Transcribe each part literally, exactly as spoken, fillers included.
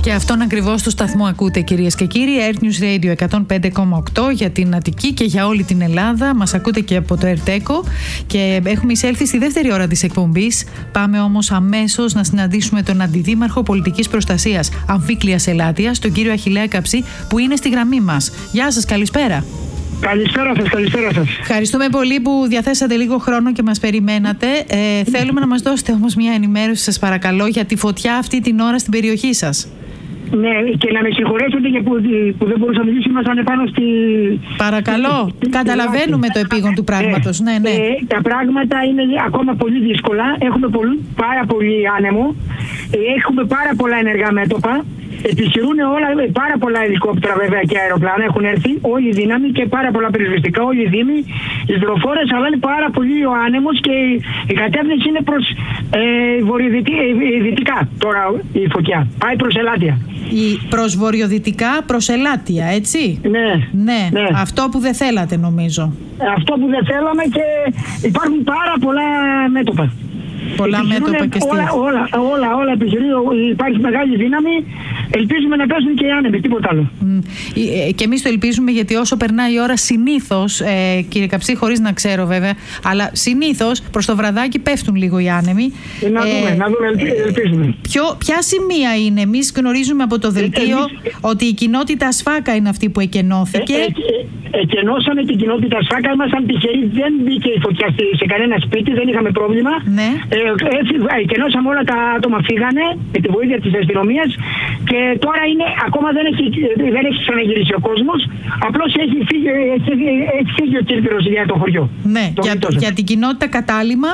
Και αυτόν ακριβώς το σταθμό ακούτε, κυρίες και κύριοι. Earth News Radio εκατόν πέντε κόμμα οκτώ για την Αττική και για όλη την Ελλάδα. Μας ακούτε και από το Ερτέκο. Και έχουμε εισέλθει στη δεύτερη ώρα της εκπομπής. Πάμε όμως αμέσως να συναντήσουμε τον Αντιδήμαρχο Πολιτικής Προστασίας Αμφίκλειας Ελάτειας, τον κύριο Αχιλλέα Καψή, που είναι στη γραμμή μας. Γεια σας, καλησπέρα. Καλησπέρα σας, καλησπέρα σας. Ευχαριστούμε πολύ που διαθέσατε λίγο χρόνο και μας περιμένατε. Ε, θέλουμε να μας δώσετε όμως μια ενημέρωση, σας παρακαλώ, για τη φωτιά αυτή την ώρα στην περιοχή σας. Ναι, και να με συγχωρέσετε για που, που δεν μπορούσα να μιλήσω, ήμασταν πάνω στη... Παρακαλώ, στη... καταλαβαίνουμε το επίγον του πράγματος. Ε, ναι, ναι. Ε, τα πράγματα είναι ακόμα πολύ δύσκολα. Έχουμε πολύ, πάρα πολύ άνεμο. Ε, έχουμε πάρα πολλά ενεργά μέτωπα. Επιχειρούν όλα, πάρα πολλά ελικόπτερα βέβαια και αεροπλάνα έχουν έρθει, όλη η δύναμη και πάρα πολλά πυροσβεστικά, όλοι οι δήμοι, οι δροφόρες, αλλά είναι πάρα πολύ ο άνεμος και η κατεύθυνση είναι προς ε, βορειοδυτικά τώρα η φωτιά. Πάει προς Ελάτεια. Η προς βορειοδυτικά, προς Ελάτεια, έτσι. Ναι, ναι. Ναι. Αυτό που δεν θέλατε, νομίζω. Αυτό που δεν θέλαμε, και υπάρχουν πάρα πολλά μέτωπα. Πολλά μέτωπα και όλα, όλα, όλα, όλα επιχειρούν, υπάρχει μεγάλη δύναμη. Ελπίζουμε να πέσουν και οι άνεμοι, τίποτα άλλο. Mm. Και εμείς το ελπίζουμε, γιατί όσο περνάει η ώρα, συνήθως, ε, κύριε Καψή, χωρίς να ξέρω βέβαια, αλλά συνήθως προς το βραδάκι πέφτουν λίγο οι άνεμοι. Ε, να δούμε, ε, να δούμε, ελπίζουμε. Ποιο, ποια σημεία είναι? Εμείς γνωρίζουμε από το δελτίο ε, εμείς... ότι η κοινότητα Σφάκα είναι αυτή που εκενώθηκε. Ε, ε, ε, εκενώσαμε την κοινότητα Σφάκα, ήμασταν τυχεροί, δεν μπήκε η φωτιά σε κανένα σπίτι, δεν είχαμε πρόβλημα. Ναι. Ε, ε, εκενώσαμε όλα τα άτομα, φύγανε με τη βοήθεια της αστυνομίας. Και τώρα είναι, ακόμα δεν έχει, δεν έχει ξαναγυρίσει ο κόσμος. Απλώς έχει φύγει, έχει, έχει φύγει ο Κύρπυρος για το χωριό. Ναι, το για, το, για την κοινότητα Κατάλημα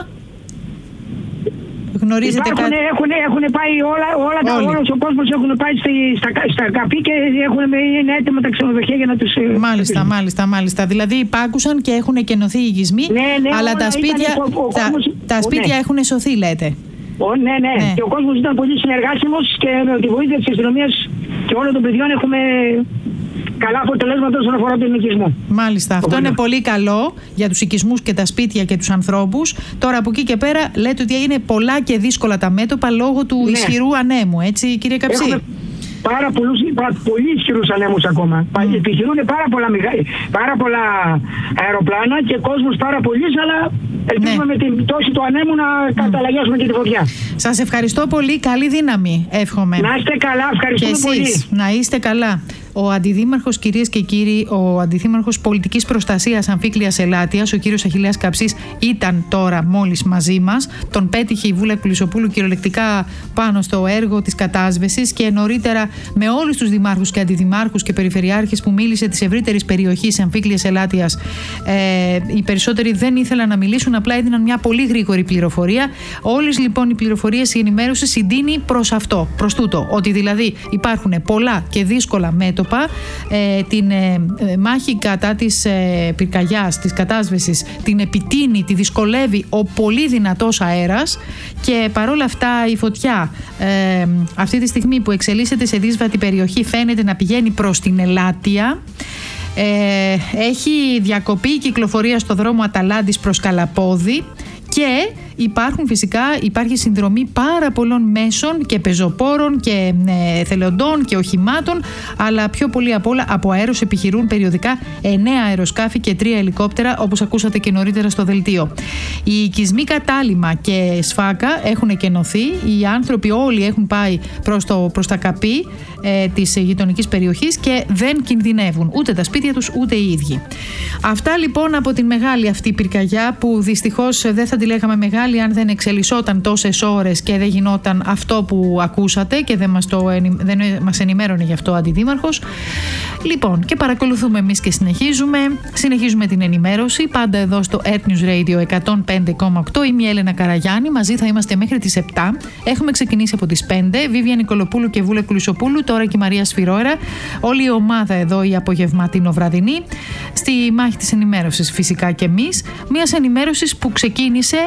γνωρίζετε κάτι? Έχουν, έχουν πάει όλα, όλα τα, όλος ο κόσμος έχουν πάει στη, στα, στα καπί και έχουν, είναι έτοιμα τα ξενοδοχεία για να τους... Μάλιστα, να μάλιστα, μάλιστα. Δηλαδή υπάκουσαν και έχουν εκενωθεί οι οικισμοί, ναι, ναι, αλλά τα σπίτια, ο, ο τα, κόσμος, τα σπίτια ναι. έχουν σωθεί, λέτε. Ο, ναι, ναι, ναι. Και ο κόσμος ήταν πολύ συνεργάσιμος και με τη βοήθεια της αστυνομίας και όλων των παιδιών έχουμε καλά αποτελέσματα όσον αφορά τον οικισμό. Μάλιστα. Αυτό είναι πολύ καλό για τους οικισμούς και τα σπίτια και τους ανθρώπους. Τώρα από εκεί και πέρα λέτε ότι είναι πολλά και δύσκολα τα μέτωπα λόγω του ναι. ισχυρού ανέμου, έτσι, κύριε Καψή? Έχουμε πάρα πολλούς, πολύ ισχυρούς ανέμους ακόμα. Mm. Επιχειρούν πάρα πολλά, πάρα πολλά αεροπλάνα και κόσμος πάρα πολύ, αλλά ελπίζουμε ναι. με την πτώση του ανέμου να mm. καταλαγιάσουμε και τη φωτιά. Σας ευχαριστώ πολύ. Καλή δύναμη, εύχομαι. Να είστε καλά, ευχαριστούμε και εσείς, πολύ. Να είστε καλά. Ο Αντιδήμαρχος, κυρίες και κύριοι, ο Αντιδήμαρχος Πολιτικής Προστασίας Αμφίκλειας Ελάτειας, ο κύριος Αχιλλέας Καψής, ήταν τώρα μόλις μαζί μας. Τον πέτυχε η Βούλα Κουλισσοπούλου κυριολεκτικά πάνω στο έργο της κατάσβεσης και νωρίτερα με όλους τους δημάρχους και αντιδημάρχους και περιφερειάρχες που μίλησε της ευρύτερης περιοχής Αμφίκλειας Ελάτειας. Ε, οι περισσότεροι δεν ήθελαν να μιλήσουν, απλά έδιναν μια πολύ γρήγορη πληροφορία. Όλες λοιπόν οι πληροφορίες, η ενημέρωση συντείνει προς αυτό, προς τούτο, ότι δηλαδή υπάρχουν πολλά και δύσκολα μέτωπα. Ε, την ε, μάχη κατά της ε, πυρκαγιάς, της κατάσβεσης, την επιτείνει, τη δυσκολεύει ο πολύ δυνατός αέρας, και παρόλα αυτά η φωτιά ε, αυτή τη στιγμή που εξελίσσεται σε δύσβατη περιοχή φαίνεται να πηγαίνει προς την Ελάτεια. Ε, έχει διακοπεί η κυκλοφορία στο δρόμο Αταλάντης προς Καλαπόδη και υπάρχουν φυσικά, υπάρχει συνδρομή πάρα πολλών μέσων και πεζοπόρων και ε, θελοντών και οχημάτων, αλλά πιο πολύ απ' όλα από αέρος επιχειρούν περιοδικά εννέα αεροσκάφη και τρία ελικόπτερα, όπως ακούσατε και νωρίτερα στο δελτίο. Οι οικισμοί Κατάλημα και Σφάκα έχουν εκενωθεί, οι άνθρωποι όλοι έχουν πάει προς, το, προς τα καπί ε, της γειτονικής περιοχής και δεν κινδυνεύουν ούτε τα σπίτια τους ούτε οι ίδιοι. Αυτά λοιπόν από την μεγάλη αυτή πυρκαγιά, που δυστυχώς δεν θα τη λέγαμε μεγάλη αν δεν εξελισσόταν τόσες ώρες και δεν γινόταν αυτό που ακούσατε και δεν μας, το, δεν μας ενημέρωνε γι' αυτό ο Αντιδήμαρχος. Λοιπόν, και παρακολουθούμε εμείς και συνεχίζουμε. Συνεχίζουμε την ενημέρωση πάντα εδώ στο Earth News Radio εκατόν πέντε κόμμα οκτώ. Είμαι η Έλενα Καραγιάννη. Μαζί θα είμαστε μέχρι τις επτά. Έχουμε ξεκινήσει από τις πέντε. Βίβια Νικολοπούλου και Βούλα Κουλισσοπούλου. Τώρα και η Μαρία Σφυρόερα. Όλη η ομάδα εδώ, η απογευματινοβραδινή. Στη μάχη της ενημέρωσης φυσικά και εμείς. Μιας ενημέρωσης που ξεκίνησε με την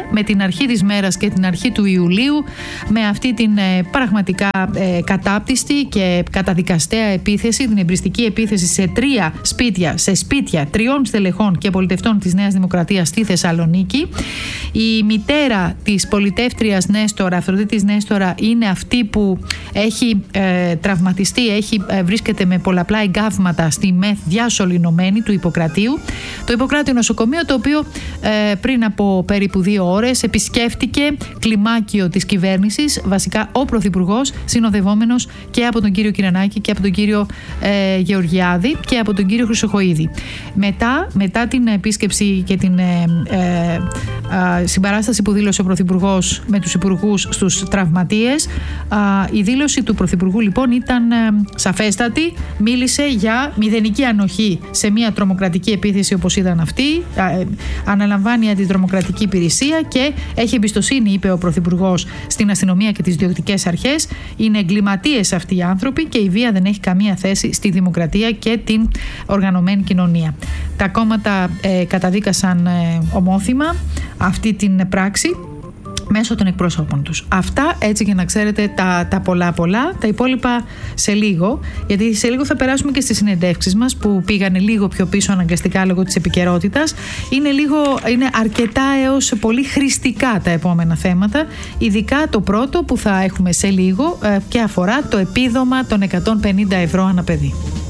αρχή της μέρας και την αρχή του Ιουλίου με αυτή την ε, πραγματικά ε, κατάπτυστη και καταδικαστέα επίθεση, την εμπριστική επίθεση σε τρία σπίτια, σε σπίτια τριών στελεχών και πολιτευτών της Νέας Δημοκρατίας στη Θεσσαλονίκη. Η μητέρα της πολιτεύτριας Νέστορα, Αφροδίτης Νέστορα, είναι αυτή που έχει ε, τραυματιστεί, έχει, ε, βρίσκεται με πολλαπλά εγκάβματα στη ΜΕΘ διασωληνωμένη του Ιπποκρατίου. Το Ιπποκράτιο νοσοκομείο, το οποίο ε, πριν από περίπου δύο ώρες επισκέφτηκε κλιμάκιο της κυβέρνησης, βασικά ο Πρωθυπουργός, συνοδευόμενος και από τον κύριο Κυρανάκη και από τον κύριο ε, Γεωργιάδη και από τον κύριο Χρυσοχοΐδη. Μετά, μετά την επίσκεψη και την ε, ε, ε, συμπαράσταση που δήλωσε ο Πρωθυπουργός με τους υπουργούς στους τραυματίες, ε, η δήλωση του Πρωθυπουργού λοιπόν ήταν ε, σαφέστατη. Μίλησε για μηδενική ανοχή σε μια τρομοκρατική επίθεση όπως ήταν αυτή, ε, αναλαμβάνει αντιτρομοκρατική υπηρεσία και έχει εμπιστοσύνη, είπε ο Πρωθυπουργός, στην αστυνομία και τις διοκτικές αρχές. Είναι εγκληματίες αυτοί οι άνθρωποι και η βία δεν έχει καμία θέση στη δημοκρατία και την οργανωμένη κοινωνία. Τα κόμματα ε, καταδίκασαν ε, ομόθυμα αυτή την πράξη μέσω των εκπροσώπων τους. Αυτά έτσι για να ξέρετε τα, τα πολλά πολλά, τα υπόλοιπα σε λίγο, γιατί σε λίγο θα περάσουμε και στις συνεντεύξεις μας που πήγανε λίγο πιο πίσω αναγκαστικά λόγω της επικαιρότητας. Είναι, λίγο, είναι αρκετά έως πολύ χρηστικά τα επόμενα θέματα, ειδικά το πρώτο που θα έχουμε σε λίγο ε, και αφορά το επίδομα των εκατόν πενήντα ευρώ ανά παιδί.